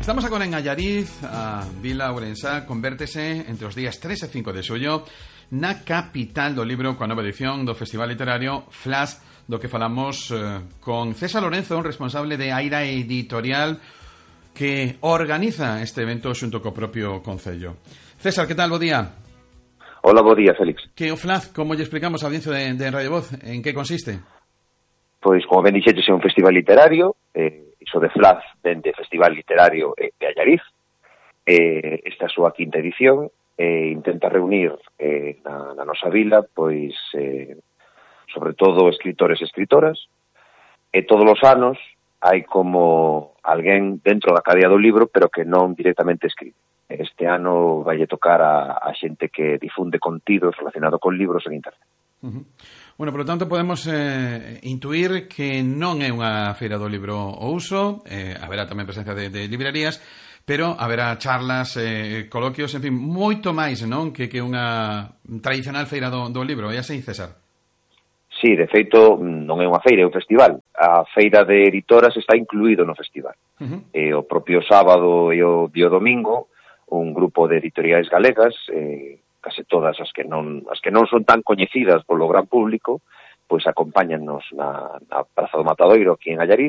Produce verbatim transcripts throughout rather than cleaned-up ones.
Estamos agora en Allariz, a Vila Ourensá, convértese entre os días tres e cinco de xullo na capital do libro coa nova edición do Festival Literario Flash, do que falamos eh, con César Lorenzo, un responsable de Aira Editorial que organiza este evento xunto co propio Concello. César, que tal? Bo día. Hola, bo día, Félix. Que o Flash, como lle explicamos á audiencia de, de Radio Voz, en que consiste? Pois, como ben dixetes, é un festival literario, eh, iso de Flash dende Festival Literario eh, de Allariz. Eh, esta é a súa quinta edición, e eh, intenta reunir eh, na, na nosa vila, pois, eh, sobre todo, escritores e escritoras, e todos os anos hai como alguén dentro da cadea do libro, pero que non directamente escribe. Este ano vai tocar a, a xente que difunde contidos relacionados con libros en internet. Uh-huh. Bueno, por lo tanto, podemos eh, intuir que non é unha feira do libro ao uso, eh, haberá tamén presencia de, de librerías, pero haberá charlas, eh, coloquios, en fin, moito máis, non? Que, que unha tradicional feira do, do libro, é así, César? Sí, de feito, non é unha feira, é un festival. A feira de editoras está incluído no festival. Uh-huh. E o propio sábado e o, e o domingo, un grupo de editoriais galegas, eh, case todas as que non as que non son tan coñecidas polo gran público, pois acompáñannos na, na Praza do Matadoiro aquí en Allariz,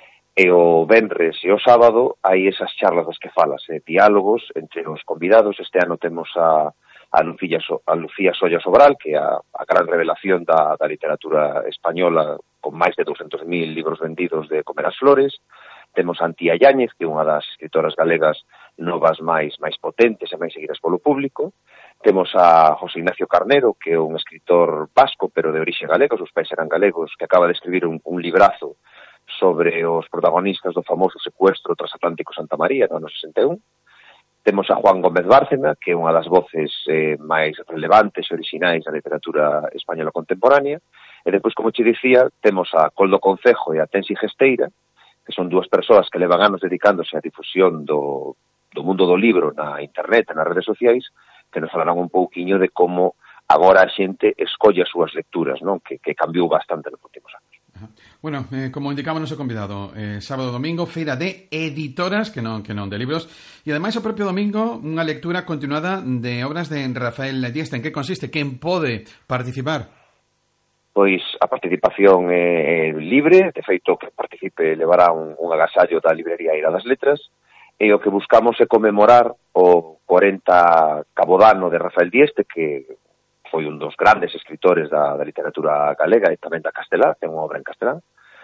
e o venres e o sábado hai esas charlas das que falas, eh, diálogos entre os convidados. Este ano temos a, a, Lucía, a Lucía Solla Sobral, que é a, a gran revelación da, da literatura española, con máis de doscientos mil libros vendidos de Comer as Flores. Temos a Antía Yáñez, que é unha das escritoras galegas novas máis máis potentes e máis seguidas polo público. Temos a José Ignacio Carnero, que é un escritor vasco, pero de orixe galega, os pais eran galegos, que acaba de escribir un, un librazo sobre os protagonistas do famoso secuestro transatlántico Santa María, no ano sesenta e un. Temos a Juan Gómez Bárcena, que é unha das voces eh, máis relevantes e orixinais da literatura española contemporánea. E depois, como te dicía, temos a Coldo Concejo e a Tensi Gesteira, que son dúas persoas que levan anos dedicándose á difusión do, do mundo do libro na internet, nas redes sociais, que nos falarán un pouquiño de como agora a xente escolle as súas lecturas, non? Que, que cambiou bastante nos últimos anos. Ajá. Bueno, eh, como indicaba o noso convidado, eh, sábado e domingo, feira de editoras, que non que non de libros, e ademais o propio domingo unha lectura continuada de obras de Rafael Dieste. En que consiste? Quen pode participar? Pois a participación é libre, de feito que participe levará un, un agasallo da librería Aira das Letras, e o que buscamos é conmemorar o corenta cabodano de Rafael Dieste, que foi un dos grandes escritores da, da literatura galega e tamén da castelá, ten unha obra en castelán.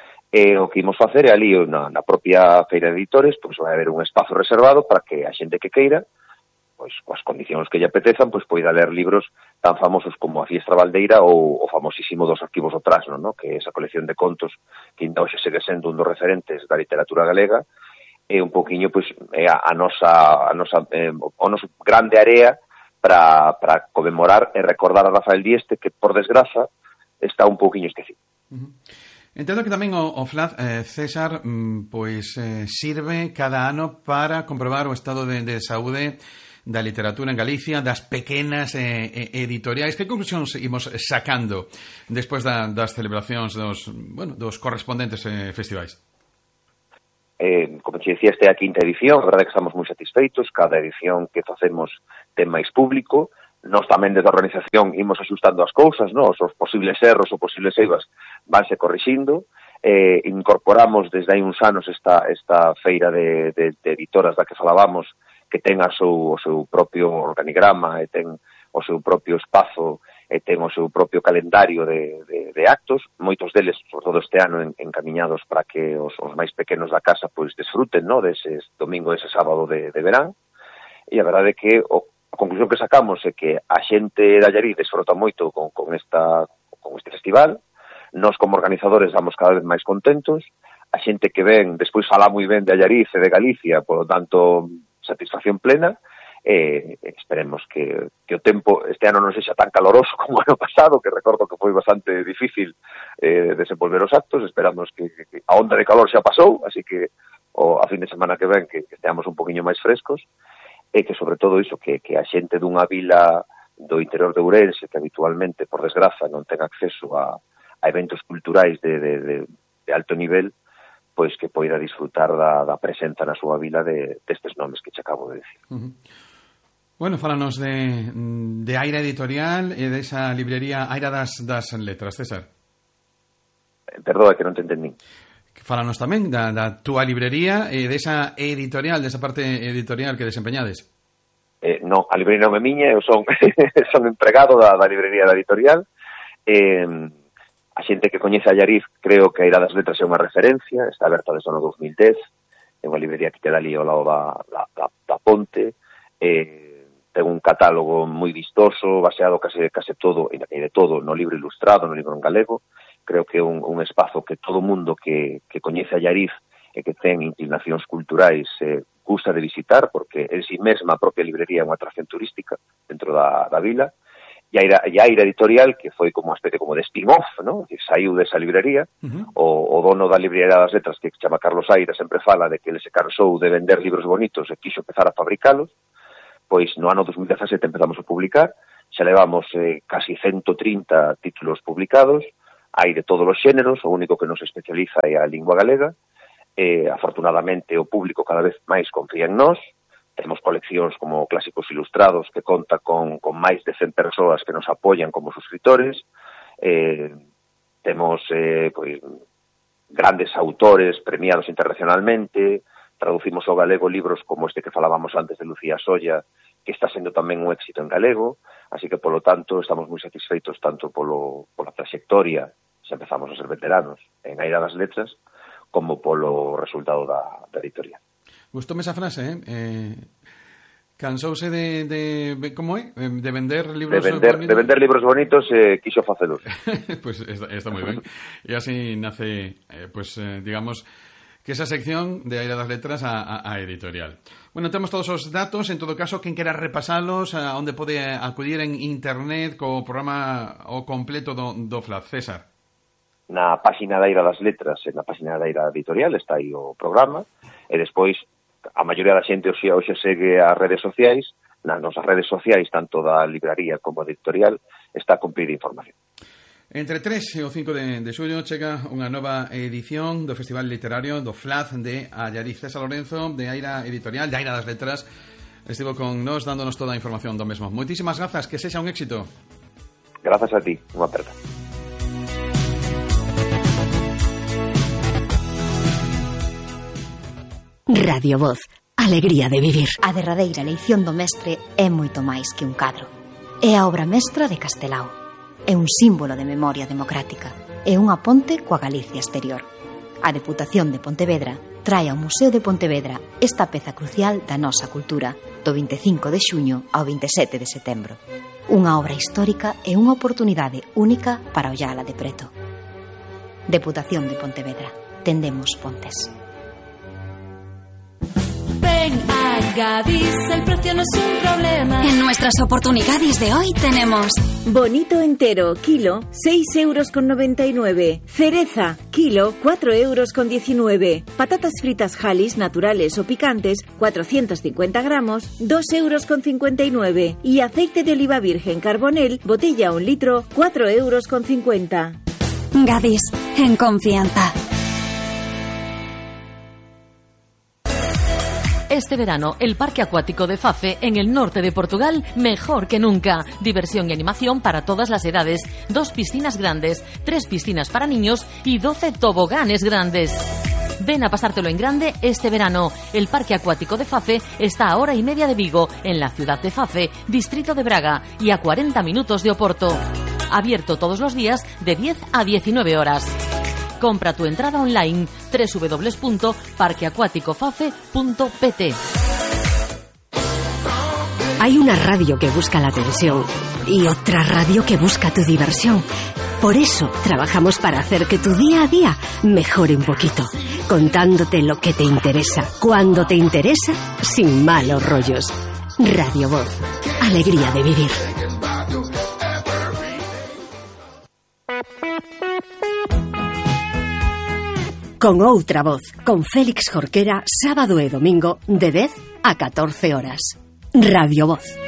E o que imos facer é ali na, na propia feira de editores, pois vai haber un espazo reservado para que a xente que queira, pois coas condicións que lle apetezan, pois poida ler libros tan famosos como A Fiestra Valdeira ou o famosísimo Dos Arquivos do Trasno, ¿no? Que é esa colección de contos que ainda hoxe segue sendo un dos referentes da literatura galega, e un poquinho, pois, é a, a nosa, a nosa eh, o noso grande área para para conmemorar e recordar a Rafael Dieste, que, por desgraza, está un poquinho esquecido. Uh-huh. Entendo que tamén o, o Flash, eh, César, mm, pois eh, sirve cada ano para comprobar o estado de, de saúde da literatura en Galicia, das pequenas eh, editoriais. Que conclusións imos sacando despois da, das celebracións dos, bueno, dos correspondentes eh, festivais? Eh, como te decía, esta é a quinta edición, a verdade é que estamos moi satisfeitos, cada edición que facemos ten máis público, nós tamén desde a organización imos axustando as cousas, no? os posibles erros ou posibles eivas vanse corrixindo, eh, incorporamos desde hai uns anos esta, esta feira de, de, de editoras da que falábamos, que ten a seu, o seu propio organigrama e ten o seu propio espazo e ten o seu propio calendario de, de, de actos, moitos deles, sobre todo este ano, en, encaminhados para que os, os máis pequenos da casa pois desfruten, no? Deses domingo e ese sábado de, de verán. E a verdade é que o, a conclusión que sacamos é que a xente de Allariz desfruta moito con, con, esta, con este festival. Nós, como organizadores, damos cada vez máis contentos. A xente que ven, despois fala moi ben de Allariz e de Galicia, por lo tanto, satisfacción plena. E esperemos que, que o tempo este ano non sexa tan caloroso como o ano pasado, que recordo que foi bastante difícil eh, desenvolver os actos. Esperamos que, que a onda de calor xa pasou, así que o, a fin de semana que ven que, que esteamos un poquinho máis frescos, e que sobre todo iso, que, que a xente dunha vila do interior de Ourense, que habitualmente, por desgraza, non ten acceso a, a eventos culturais de, de, de, de alto nivel, pois que poida disfrutar da, da presenza na súa vila de, destes nomes que che acabo de decir. Uh-huh. Bueno, fálanos de, de Aira Editorial e desa librería Aira das, das Letras, César. Perdoa, que non te entendín. Fálanos tamén da, da túa librería e desa editorial, desa parte editorial que desempeñades. Eh, non, a librería non é miña, eu son, son empregado da, da librería da editorial. Eh, a xente que coñece a Allariz, creo que a Aira das Letras é unha referencia, está aberta desde o ano dos mil dez, é unha librería que queda ali ao lado da, da, da, da ponte, eh, ten un catálogo moi vistoso, baseado case, case todo, e de todo, no libro ilustrado, no libro en galego. Creo que é un, un espazo que todo mundo que, que coñece a Allariz e que ten inclinacións culturais eh, gusta de visitar, porque en si mesma a propia librería é unha atracción turística dentro da, da vila, e a Aira, e a Aira Editorial, que foi como unha especie como de spin-off, ¿no? Que saiu desa librería, uh-huh. o, o dono da librería das letras, que se chama Carlos Aira, sempre fala de que ele se cansou de vender libros bonitos e quixo empezar a fabricalos, pois no ano dos mil dezasete empezamos a publicar, xa levamos eh, casi ciento trinta títulos publicados, hai de todos os xéneros, o único que nos especializa é a lingua galega. Eh, afortunadamente o público cada vez máis confía en nós, temos coleccións como Clásicos Ilustrados que conta con, con máis de cen persoas que nos apoian como suscriptores, eh, temos eh, pois, grandes autores premiados internacionalmente, traducimos ao galego libros como este que falábamos antes de Lucía Solla, que está sendo tamén un éxito en galego, así que polo tanto estamos moi satisfeitos tanto polo, pola trayectoria, se empezamos a ser veteranos en Aira das Letras, como polo resultado da, da editorial. Gustoume esa frase, eh? eh cansouse de, de como é? De vender libros de vender, bonitos. De vender libros bonitos e eh, quiso facelos. Pues está, está moi ben. E así nace, eh, pues eh, digamos, que esa sección de Aira das Letras a, a, a editorial. Bueno, temos todos os datos, en todo caso, quen quera repasalos, a onde pode acudir en internet co programa o completo do, do F L A D, César. Na páxina da Aira das Letras, na páxina da Aira Editorial, está aí o programa, e despois a maioría da xente hoxe, hoxe segue as redes sociais, nas nosas redes sociais, tanto da libraría como da editorial, está a cumprir información. Entre tres e o cinco de, de xullo chega unha nova edición do Festival Literario do F L A D de Allariz. César Lorenzo, de Aira Editorial, de Aira das Letras, estivo con nós dándonos toda a información do mesmo. Moitísimas grazas, que sexa un éxito. Grazas a ti, unha aperta. Radio Voz, alegría de vivir. A derradeira leición do mestre é moito máis que un cadro. É a obra mestra de Castelao. É un símbolo de memoria democrática. É unha ponte coa Galicia exterior. A Deputación de Pontevedra trae ao Museo de Pontevedra esta peza crucial da nosa cultura do vinte e cinco de xuño ao vinte e sete de setembro. Unha obra histórica e unha oportunidade única para ollala de preto. Deputación de Pontevedra. Tendemos pontes. Ven a Gadis, el precio no es un problema. En nuestras oportunidades de hoy tenemos bonito entero, kilo, seis euros con noventa y nueve. Cereza, kilo, cuatro euros con diecinueve. Patatas fritas Halis, naturales o picantes, cuatrocientos cincuenta gramos, dos euros con cincuenta y nueve. Y aceite de oliva virgen Carbonel, botella un litro, cuatro euros con cincuenta. Gadis, en confianza. Este verano, el Parque Acuático de Fafe, en el norte de Portugal, mejor que nunca. Diversión y animación para todas las edades. Dos piscinas grandes, tres piscinas para niños y doce toboganes grandes. Ven a pasártelo en grande este verano. El Parque Acuático de Fafe está a hora y media de Vigo, en la ciudad de Fafe, distrito de Braga, y a cuarenta minutos de Oporto. Abierto todos los días de diez a diecinueve horas. Compra tu entrada online doble u doble u doble u punto parque acuático fafe punto p t. Hay una radio que busca la atención y otra radio que busca tu diversión. Por eso trabajamos para hacer que tu día a día mejore un poquito, contándote lo que te interesa, cuando te interesa, sin malos rollos. Radio Voz, alegría de vivir. Con outra voz, con Félix Jorquera, sábado e domingo, de dez a catorce horas. Radio Voz.